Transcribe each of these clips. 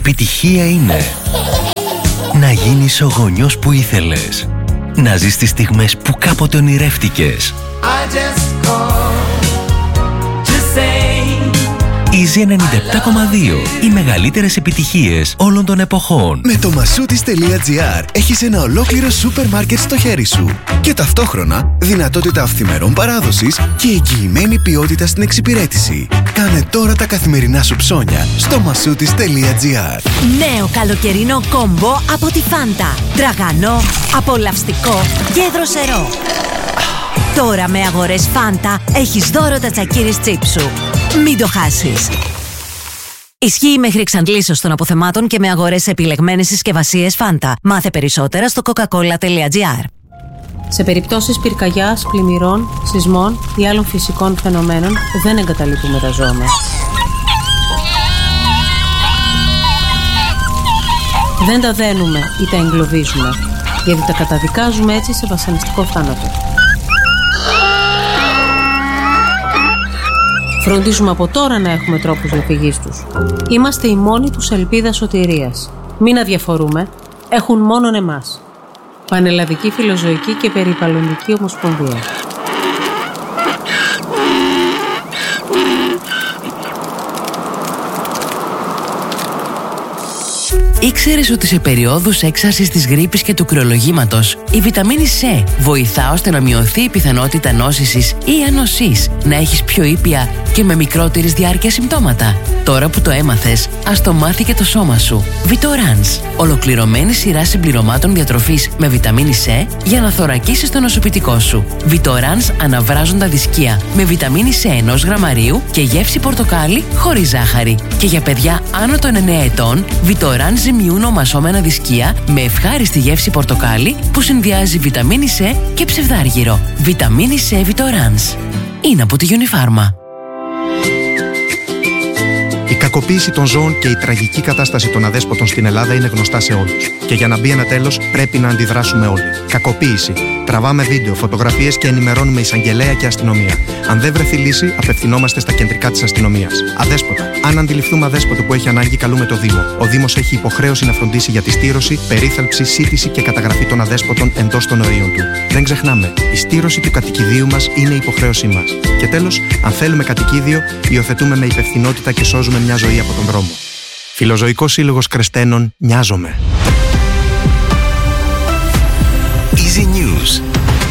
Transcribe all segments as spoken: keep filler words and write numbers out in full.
Επιτυχία είναι να γίνεις ο γονιός που ήθελες, να ζεις τις στιγμές που κάποτε ονειρεύτηκες. Easy ενενήντα επτά κόμμα δύο. Οι μεγαλύτερες επιτυχίες όλων των εποχών. Με το masoutis.gr έχεις ένα ολόκληρο σούπερ μάρκετ στο χέρι σου. Και ταυτόχρονα δυνατότητα αυθημερών παράδοσης και εγγυημένη ποιότητα στην εξυπηρέτηση. Κάνε τώρα τα καθημερινά σου ψώνια στο masoutis.gr. Νέο καλοκαιρινό κόμπο από τη Φάντα. Τραγανό, απολαυστικό και δροσερό. Τώρα με αγορές Φάντα έχεις δώρο τα τσακίρις τσίπ σου. Μην το χάσεις. Ισχύει μέχρι εξαντλήσεως των αποθεμάτων και με αγορές σε επιλεγμένες συσκευασίες Φάντα. Μάθε περισσότερα στο coca-cola.gr. Σε περιπτώσεις πυρκαγιάς, πλημμυρών, σεισμών ή άλλων φυσικών φαινομένων δεν εγκαταλείπουμε τα ζώα μας. Δεν τα δένουμε ή τα εγκλωβίζουμε, γιατί τα καταδικάζουμε έτσι σε βασανιστικό θάνατο. Φροντίζουμε από τώρα να έχουμε τρόπους διαφυγής τους. Είμαστε η μόνη τους ελπίδα σωτηρίας. Μην αδιαφορούμε, έχουν μόνον εμάς. Πανελλαδική Φιλοζωική και Περιβαλλοντική Ομοσπονδία. Ήξερες ότι σε περιόδους έξαρσης της γρίπης και του κρυολογήματος η βιταμίνη C βοηθά ώστε να μειωθεί η πιθανότητα νόσησης ή ανοσής, να έχεις πιο ήπια και με μικρότερης διάρκεια συμπτώματα? Τώρα που το έμαθες, ας το μάθει και το σώμα σου. Vitorans, ολοκληρωμένη σειρά συμπληρωμάτων διατροφής με βιταμίνη C για να θωρακίσεις το νοσοποιητικό σου. Vitorans αναβράζοντα δισκία με βιταμίνη C ενός γραμμαρίου και γεύση πορτοκάλι χωρίς ζάχαρη. Και για παιδιά άνω των εννέα ετών, Vitorans ζυμιούν ομασώμενα δισκία με ευχάριστη γεύση πορτοκάλι που συνδυάζει βιταμίνη C και ψευδάργυρο. Βιταμίνη C Vitorans. Είναι από τη Unifarma. Η κακοποίηση των ζώων και η τραγική κατάσταση των αδέσποτων στην Ελλάδα είναι γνωστά σε όλους. Και για να μπει ένα τέλος, πρέπει να αντιδράσουμε όλοι. Κακοποίηση. Τραβάμε βίντεο, φωτογραφίες και ενημερώνουμε εισαγγελέα και αστυνομία. Αν δεν βρεθεί λύση, απευθυνόμαστε στα κεντρικά της αστυνομίας. Αδέσποτα. Αν αντιληφθούμε αδέσποτο που έχει ανάγκη, καλούμε το Δήμο. Ο Δήμος έχει υποχρέωση να φροντίσει για τη στήρωση, περίθαλψη, σύντηση και καταγραφή των αδέσποτων εντός των ορίων του. Δεν ξεχνάμε, η στήρωση του κατοικιδίου μας είναι υποχρέωσή μας. Και τέλος, αν θέλουμε κατοικίδιο, υιοθετούμε με υπευθυνότητα και σώζουμε μια ζωή από τον δρόμο. Φιλοζωικός Σύλλογος Κρεστένων, νοιάζομαι. Easy News.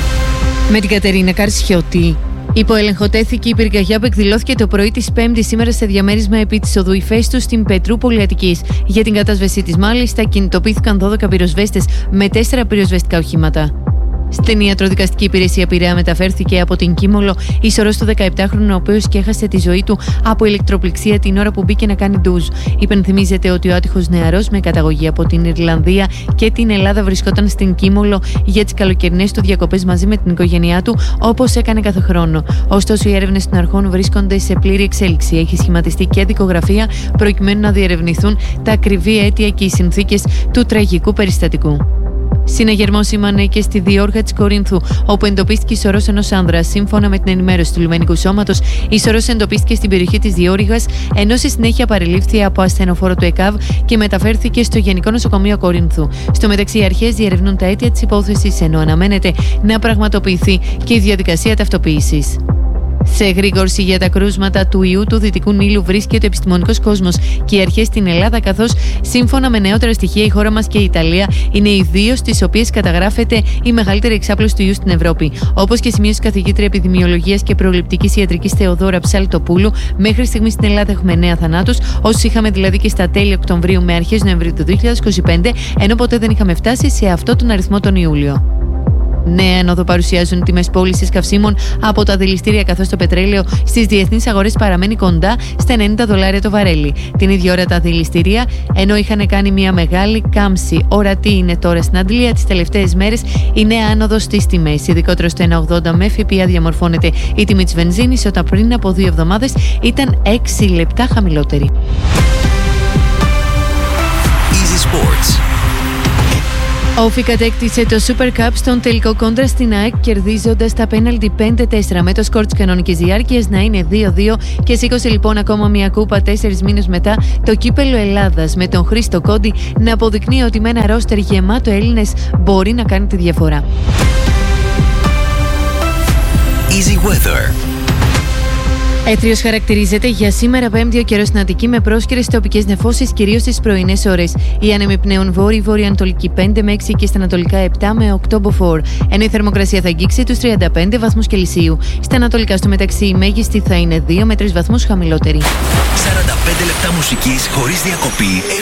Με την Κατερίνα Καρσιώτη. Υποελεγχοτέθηκε η πυρκαγιά που εκδηλώθηκε το πρωί της Πέμπτης σήμερα σε διαμέρισμα επί της οδού Ηφαίστου στην Πετρούπολη Αττικής. Για την κατάσβεσή της, μάλιστα, κινητοποιήθηκαν δώδεκα πυροσβέστες με τέσσερα πυροσβεστικά οχήματα. Στην ιατροδικαστική υπηρεσία Πειραιά μεταφέρθηκε από την Κίμολο η σωρός του δεκαεπτάχρονου, ο οποίος και έχασε τη ζωή του από ηλεκτροπληξία την ώρα που μπήκε να κάνει ντουζ. Υπενθυμίζεται ότι ο άτυχος νεαρός με καταγωγή από την Ιρλανδία και την Ελλάδα βρισκόταν στην Κίμολο για τις καλοκαιρινές του διακοπές μαζί με την οικογένειά του, όπως έκανε κάθε χρόνο. Ωστόσο, οι έρευνες των αρχών βρίσκονται σε πλήρη εξέλιξη. Έχει σχηματιστεί και δικογραφία προκειμένου να διερευνηθούν τα ακριβή αίτια και οι συνθήκες του τραγικού περιστατικού. Συναγερμό σήμανε και στη Διόργα της Κορίνθου, όπου εντοπίστηκε η σωρός ενός άνδρα. Σύμφωνα με την ενημέρωση του λιμενικού σώματος, η σωρός εντοπίστηκε στην περιοχή της Διόργας, ενώ στη συνέχεια παρελήφθη από ασθενοφόρο του ΕΚΑΒ και μεταφέρθηκε στο Γενικό Νοσοκομείο Κορίνθου. Στο μεταξύ, οι αρχές διερευνούν τα αίτια της υπόθεσης, ενώ αναμένεται να πραγματοποιηθεί και η διαδικασία ταυτοποίησης. Σε εγρήγορση για τα κρούσματα του ιού του Δυτικού Νείλου βρίσκεται ο επιστημονικός κόσμος και οι αρχές στην Ελλάδα, καθώς σύμφωνα με νεότερα στοιχεία η χώρα μας και η Ιταλία είναι οι δύο στις οποίες καταγράφεται η μεγαλύτερη εξάπλωση του ιού στην Ευρώπη. Όπως και σημείωσε η καθηγήτρια επιδημιολογίας και προληπτικής ιατρικής Θεοδώρα Ψαλτοπούλου, μέχρι στιγμή στην Ελλάδα έχουμε εννέα θανάτους, όσους είχαμε δηλαδή και στα τέλη Οκτωβρίου με αρχές Νοεμβρίου του δύο χιλιάδες είκοσι πέντε, ενώ ποτέ δεν είχαμε φτάσει σε αυτό τον αριθμό τον Ιούλιο. Νέα ένοδο παρουσιάζουν τιμές πώλησης καυσίμων από τα δηληστήρια, καθώς το πετρέλαιο στις διεθνείς αγορές παραμένει κοντά στα ενενήντα δολάρια το βαρέλι. Την ίδια ώρα τα δηληστήρια, ενώ είχαν κάνει μια μεγάλη κάμψη, ορατή είναι τώρα στην Αντλία τις τελευταίες μέρες, η νέα άνοδος στις τιμές. Ειδικότερα στο ένα ογδόντα με ΦΠΑ διαμορφώνεται η τιμή της βενζίνης, όταν πριν από δύο εβδομάδες ήταν έξι λεπτά χαμηλότερη. Easy Sports. Όφη κατέκτησε το Super Cup στον τελικό κόντρα στην ΑΕΚ, κερδίζοντας τα πέναλτι πέντε τέσσερα με το σκορ της κανονικής διάρκειας να είναι δύο δύο και σήκωσε λοιπόν ακόμα μια κούπα τέσσερις μήνες μετά το κύπελλο Ελλάδας, με τον Χρήστο Κόντι να αποδεικνύει ότι με ένα ρόστερ γεμάτο Έλληνες μπορεί να κάνει τη διαφορά. Easy Weather. Έθριος χαρακτηρίζεται για σήμερα Πέμπτη ο καιρός στην Αττική με πρόσκαιρες τοπικές νεφώσεις κυρίως στις πρωινές ώρες. Οι άνεμοι πνέουν βόρειο-βορειοανατολική πέντε με έξι και στα ανατολικά επτά με οκτώ μποφόρ. Ενώ η θερμοκρασία θα αγγίξει τους τριάντα πέντε βαθμούς Κελσίου. Στα ανατολικά στο μεταξύ η μέγιστη θα είναι δύο με τρεις βαθμούς χαμηλότερη. σαράντα πέντε λεπτά μουσικής χωρίς διακοπή.